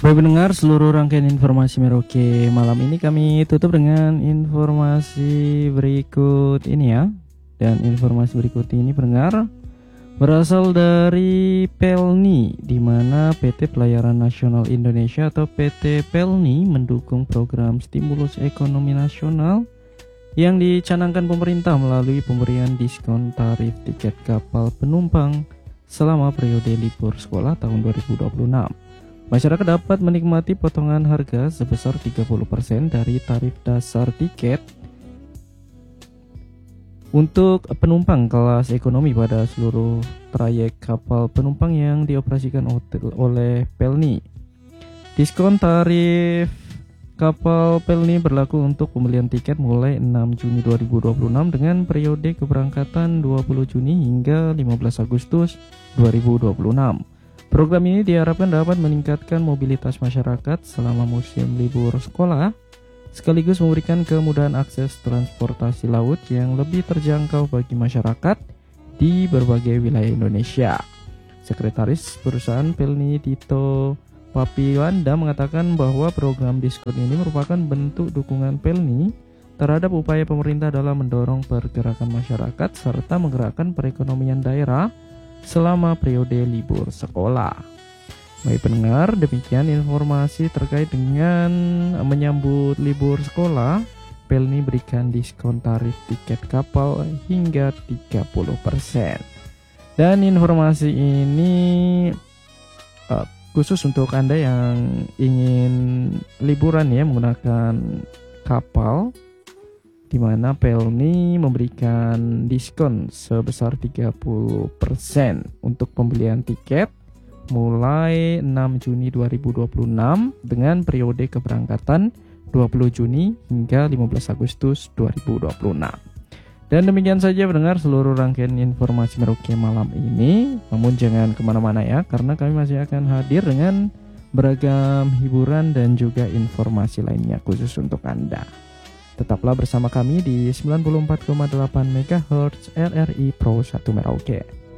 Baik pendengar, seluruh rangkaian informasi Merauke malam ini kami tutup dengan informasi berikut ini ya. Dan informasi berikut ini pendengar berasal dari Pelni, di mana PT Pelayaran Nasional Indonesia atau PT Pelni mendukung program stimulus ekonomi nasional yang dicanangkan pemerintah melalui pemberian diskon tarif tiket kapal penumpang selama periode libur sekolah tahun 2026. Masyarakat dapat menikmati potongan harga sebesar 30% dari tarif dasar tiket untuk penumpang kelas ekonomi pada seluruh trayek kapal penumpang yang dioperasikan oleh Pelni. Diskon tarif kapal Pelni berlaku untuk pembelian tiket mulai 6 Juni 2026 dengan periode keberangkatan 20 Juni hingga 15 Agustus 2026. Program ini diharapkan dapat meningkatkan mobilitas masyarakat selama musim libur sekolah, sekaligus memberikan kemudahan akses transportasi laut yang lebih terjangkau bagi masyarakat di berbagai wilayah Indonesia. Sekretaris Perusahaan Pelni Tito Papiwanda mengatakan bahwa program diskon ini merupakan bentuk dukungan Pelni terhadap upaya pemerintah dalam mendorong pergerakan masyarakat serta menggerakkan perekonomian daerah selama periode libur sekolah. Baik pendengar, demikian informasi terkait dengan menyambut libur sekolah. Pelni berikan diskon tarif tiket kapal hingga 30%. Dan informasi ini khusus untuk Anda yang ingin liburan ya menggunakan kapal, di mana Pelni memberikan diskon sebesar 30% untuk pembelian tiket mulai 6 Juni 2026 dengan periode keberangkatan 20 Juni hingga 15 Agustus 2026. Dan demikian saja pendengar seluruh rangkaian informasi Merauke malam ini. Namun jangan kemana-mana ya, karena kami masih akan hadir dengan beragam hiburan dan juga informasi lainnya khusus untuk Anda. Tetaplah bersama kami di 94,8 MHz RRI Pro 1 Merauke.